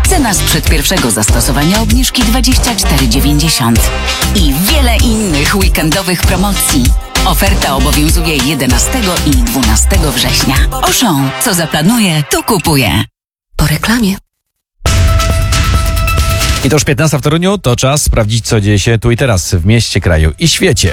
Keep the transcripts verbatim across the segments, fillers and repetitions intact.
Cena sprzed pierwszego zastosowania obniżki dwadzieścia cztery dziewięćdziesiąt. I wiele innych weekendowych promocji. Oferta obowiązuje jedenastego i dwunastego września. Auchan, co zaplanuje, to kupuje. Po reklamie. I to już piętnasta w Toruniu, to czas sprawdzić, co dzieje się tu i teraz w mieście, kraju i świecie.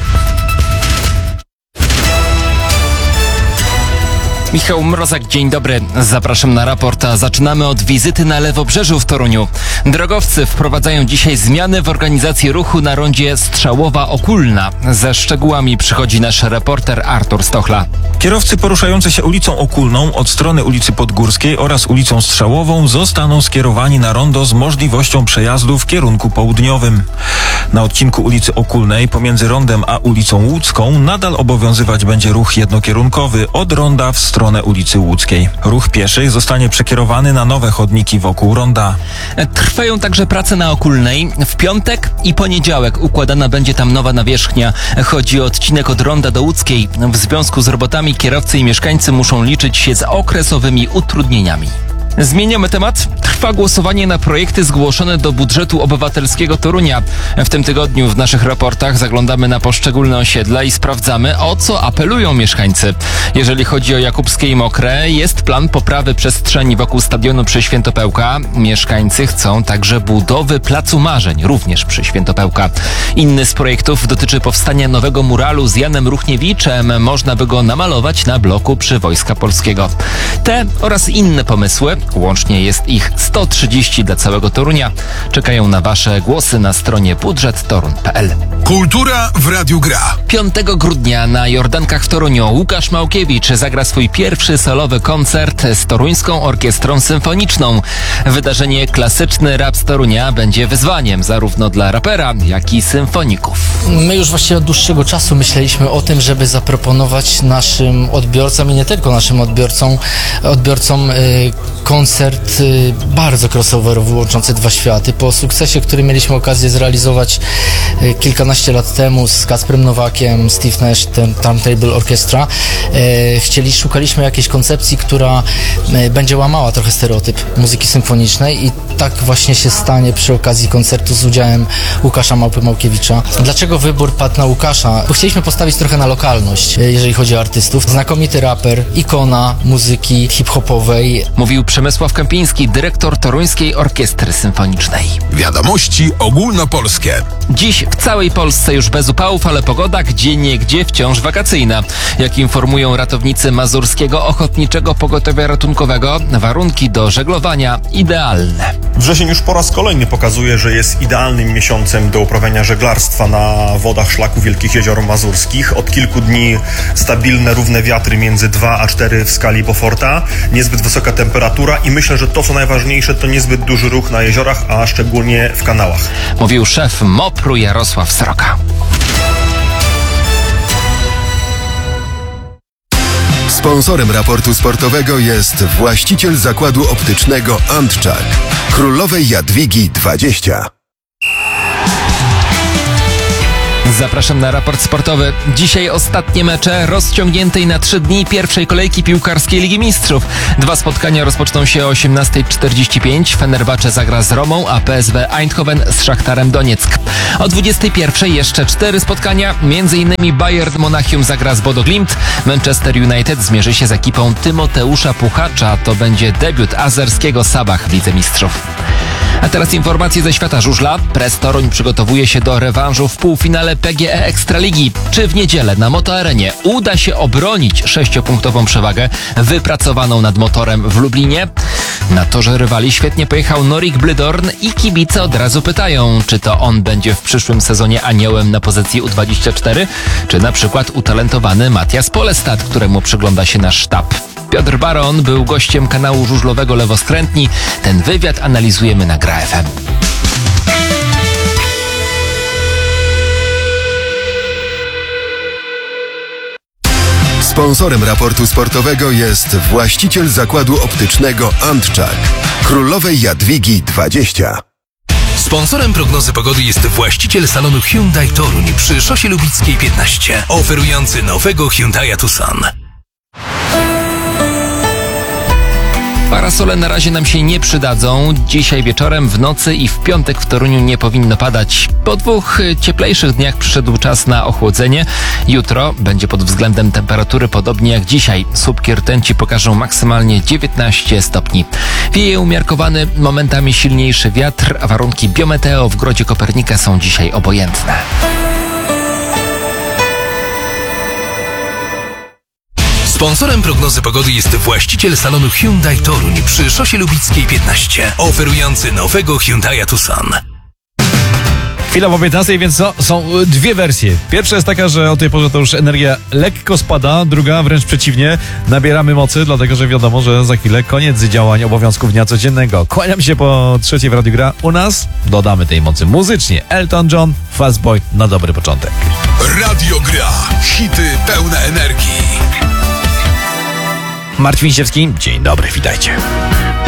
Michał Mrozak, dzień dobry. Zapraszam na raport, a zaczynamy od wizyty na Lewobrzeżu w Toruniu. Drogowcy wprowadzają dzisiaj zmiany w organizacji ruchu na rondzie Strzałowa-Okulna. Ze szczegółami przychodzi nasz reporter Artur Stochla. Kierowcy poruszający się ulicą Okulną od strony ulicy Podgórskiej oraz ulicą Strzałową zostaną skierowani na rondo z możliwością przejazdu w kierunku południowym. Na odcinku ulicy Okulnej pomiędzy rondem a ulicą Łódzką nadal obowiązywać będzie ruch jednokierunkowy od ronda w stronę ulicy Łódzkiej. Ruch pieszych zostanie przekierowany na nowe chodniki wokół ronda. Trwają także prace na Okulnej. W piątek i poniedziałek układana będzie tam nowa nawierzchnia. Chodzi o odcinek od ronda do Łódzkiej. W związku z robotami kierowcy i mieszkańcy muszą liczyć się z okresowymi utrudnieniami. Zmieniamy temat. Trwa głosowanie na projekty zgłoszone do budżetu obywatelskiego Torunia. W tym tygodniu w naszych raportach zaglądamy na poszczególne osiedla i sprawdzamy, o co apelują mieszkańcy. Jeżeli chodzi o Jakubskie i Mokre, jest plan poprawy przestrzeni wokół stadionu przy Świętopełka. Mieszkańcy chcą także budowy Placu Marzeń, również przy Świętopełka. Inny z projektów dotyczy powstania nowego muralu z Janem Ruchniewiczem. Można by go namalować na bloku przy Wojska Polskiego. Te oraz inne pomysły, łącznie jest ich sto trzydzieści dla całego Torunia, czekają na wasze głosy na stronie budżet torun kropka p l. Kultura w Radiu Gra. piątego grudnia na Jordankach w Toruniu Łukasz Małkiewicz zagra swój pierwszy solowy koncert z Toruńską Orkiestrą Symfoniczną. Wydarzenie Klasyczny Rap z Torunia będzie wyzwaniem zarówno dla rapera, jak i symfoników. My już właściwie od dłuższego czasu myśleliśmy o tym, żeby zaproponować naszym odbiorcom i nie tylko naszym odbiorcom, odbiorcom yy, koncert y, bardzo crossoverowy, łączący dwa światy. Po sukcesie, który mieliśmy okazję zrealizować y, kilkanaście lat temu z Kacprem Nowakiem, Steve Nash, ten Turntable Orchestra, y, chcieli, szukaliśmy jakiejś koncepcji, która y, będzie łamała trochę stereotyp muzyki symfonicznej i tak właśnie się stanie przy okazji koncertu z udziałem Łukasza Małpy Małkiewicza. Dlaczego wybór padł na Łukasza? Bo chcieliśmy postawić trochę na lokalność, y, jeżeli chodzi o artystów. Znakomity raper, ikona muzyki hip-hopowej. Mówił Przemysław Kępiński, dyrektor Toruńskiej Orkiestry Symfonicznej. Wiadomości ogólnopolskie. Dziś w całej Polsce już bez upałów, ale pogoda gdzieniegdzie wciąż wakacyjna. Jak informują ratownicy Mazurskiego Ochotniczego Pogotowia Ratunkowego, warunki do żeglowania idealne. Wrzesień już po raz kolejny pokazuje, że jest idealnym miesiącem do uprawiania żeglarstwa na wodach szlaku Wielkich Jezior Mazurskich. Od kilku dni stabilne, równe wiatry między dwa a cztery w skali Beauforta, niezbyt wysoka temperatura i myślę, że to co najważniejsze to niezbyt duży ruch na jeziorach, a szczególnie w kanałach. Mówił szef MOPR-u Jarosław Sroka. Sponsorem raportu sportowego jest właściciel zakładu optycznego Antczak. Królowej Jadwigi dwadzieścia. Zapraszam na raport sportowy. Dzisiaj ostatnie mecze rozciągniętej na trzy dni pierwszej kolejki piłkarskiej Ligi Mistrzów. Dwa spotkania rozpoczną się o osiemnasta czterdzieści pięć. Fenerbahce zagra z Romą, a P S W Eindhoven z Szachtarem Donieck. O dwudziestej pierwszej jeszcze cztery spotkania. Między innymi Bayern Monachium zagra z Bodo Glimt. Manchester United zmierzy się z ekipą Tymoteusza Puchacza. To będzie debiut azerskiego Sabah w Lidze Mistrzów. A teraz informacje ze świata żużla. Press Toruń przygotowuje się do rewanżu w półfinale P G E Ekstraligi. Czy w niedzielę na Motoarenie uda się obronić sześciopunktową przewagę wypracowaną nad Motorem w Lublinie? Na torze rywali świetnie pojechał Norik Blydorn i kibice od razu pytają, czy to on będzie w przyszłym sezonie aniołem na pozycji U dwadzieścia cztery, czy na przykład utalentowany Matias Polestad, któremu przygląda się nasz sztab. Piotr Baron był gościem kanału żużlowego Lewoskrętni. Ten wywiad analizujemy na Gra F M. Sponsorem raportu sportowego jest właściciel zakładu optycznego Antczak. Królowej Jadwigi dwadzieścia. Sponsorem prognozy pogody jest właściciel salonu Hyundai Toruń przy Szosie Lubickiej piętnaście, oferujący nowego Hyundai'a Tucson. Parasole na razie nam się nie przydadzą. Dzisiaj wieczorem, w nocy i w piątek w Toruniu nie powinno padać. Po dwóch cieplejszych dniach przyszedł czas na ochłodzenie. Jutro będzie pod względem temperatury podobnie jak dzisiaj. Słupki rtęci pokażą maksymalnie dziewiętnaście stopni. Wieje umiarkowany, momentami silniejszy wiatr, a warunki biometeo w Grodzie Kopernika są dzisiaj obojętne. Sponsorem prognozy pogody jest właściciel salonu Hyundai Toruń przy Szosie Lubickiej piętnaście, oferujący nowego Hyundai'a Tucson. Chwila po piętnastej, więc no, są dwie wersje. Pierwsza jest taka, że o tej porze to już energia lekko spada, druga wręcz przeciwnie, nabieramy mocy, dlatego że wiadomo, że za chwilę koniec działań obowiązków dnia codziennego. Kłaniam się po trzeciej w Radiu Gra. U nas dodamy tej mocy muzycznie. Elton John, Fastboy na dobry początek. Radio Gra. Hity pełne energii. Marcin Wiśniewski, dzień dobry, witajcie.